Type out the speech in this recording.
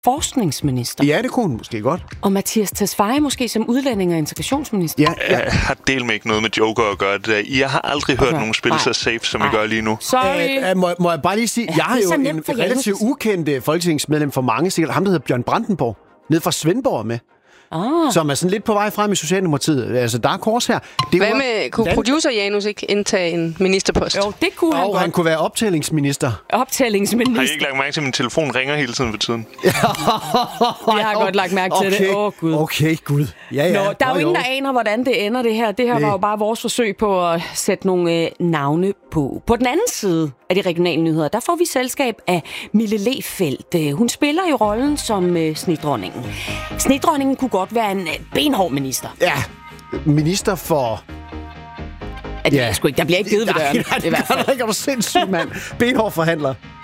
forskningsminister. Ja, det kunne hun måske godt. Og Mattias Tesfaye måske som udlænding- og integrationsminister. Ja. Jeg har delt med ikke noget med Joker at gøre det der. Jeg har aldrig hørt nogen spille så safe, som I gør lige nu. Sorry. Må jeg bare lige sige, jeg har jo en relativt ukendt folketingsmedlem for mange, sikkert ham, der hedder Bjørn Brandenborg, ned fra Svendborg med. Som er sådan lidt på vej frem i Socialdemokratiet. Altså, der er kors her. Hvad med, kunne producer Janus ikke indtage en ministerpost? Jo, det kunne han godt. Han kunne være optællingsminister. Optællingsminister. Har I ikke lagt mærke til, at min telefon ringer hele tiden for tiden? Jeg har godt lagt mærke til det. Gud. Okay, Gud. Ja. Nå, der er jo ingen, der aner, hvordan det ender, det her. Det her var jo bare vores forsøg på at sætte nogle navne på. På den anden side af de regionale nyheder, der får vi selskab af Mille Lehfeldt. Hun spiller jo rollen som snedronningen. Snedronningen kunne godt være en benhård minister. Ja, minister for... Der bliver ikke givet ved døren. Nej, det er du sindssygt, mand. Benhård forhandler.